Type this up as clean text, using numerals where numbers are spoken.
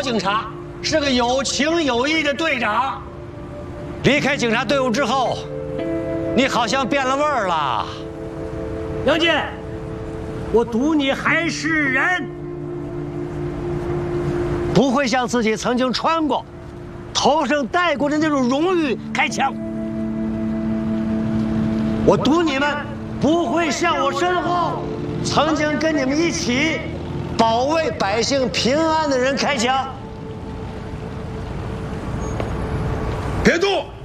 警察，是个有情有义的队长。离开警察队伍之后，你好像变了味儿了。杨健，我赌你还是人，不会像自己曾经穿过、头上戴过的那种荣誉开枪。我赌你们不会像我身后曾经跟你们一起保卫百姓平安的人开枪。 别动！